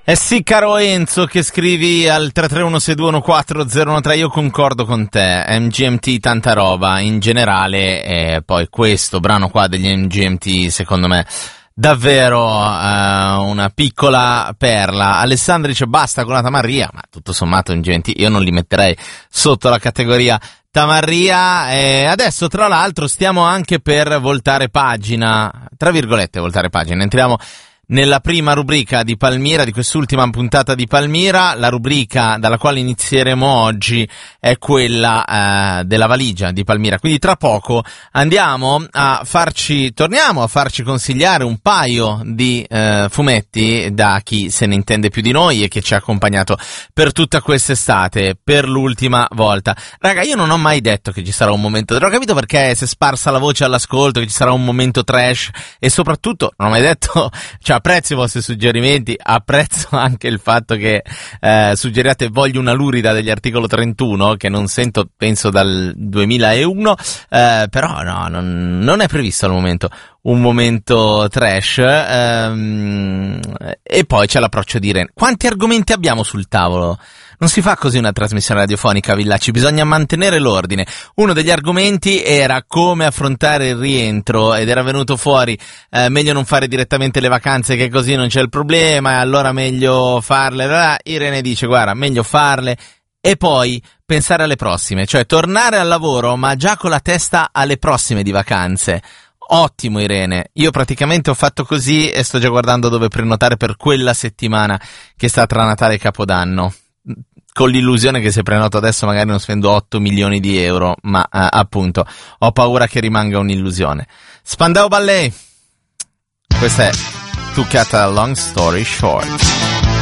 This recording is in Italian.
Eh sì, caro Enzo, che scrivi al 331-621-4013, io concordo con te, MGMT tanta roba, in generale, poi questo brano qua degli MGMT, secondo me, davvero una piccola perla. Alessandro dice basta con la Tamarria, ma tutto sommato MGMT io non li metterei sotto la categoria Tamarria. Adesso tra l'altro stiamo anche per voltare pagina, tra virgolette voltare pagina, entriamo nella prima rubrica di Palmira, di quest'ultima puntata di Palmira. La rubrica dalla quale inizieremo oggi è quella della valigia di Palmira, quindi tra poco torniamo a farci consigliare un paio di fumetti da chi se ne intende più di noi e che ci ha accompagnato per tutta quest'estate, per l'ultima volta. Raga, io non ho mai detto che ci sarà un momento, l'ho capito perché si è sparsa la voce all'ascolto che ci sarà un momento trash, e soprattutto non ho mai detto, cioè apprezzo i vostri suggerimenti, apprezzo anche il fatto che suggeriate voglio una lurida degli articolo 31, che non sento penso dal 2001, però no, non è previsto al momento un momento trash, e poi c'è l'approccio di Irene. Quanti argomenti abbiamo sul tavolo? Non si fa così una trasmissione radiofonica, Villacci, bisogna mantenere l'ordine. Uno degli argomenti era come affrontare il rientro, ed era venuto fuori meglio non fare direttamente le vacanze, che così non c'è il problema, e allora meglio farle. Irene dice guarda, meglio farle e poi pensare alle prossime, cioè tornare al lavoro ma già con la testa alle prossime di vacanze. Ottimo Irene, io praticamente ho fatto così e sto già guardando dove prenotare per quella settimana che sta tra Natale e Capodanno, con l'illusione che se prenoto adesso magari non spendo 8 milioni di euro, ma appunto ho paura che rimanga un'illusione. Spandau Ballet, questa è To Cut a Long Story Short.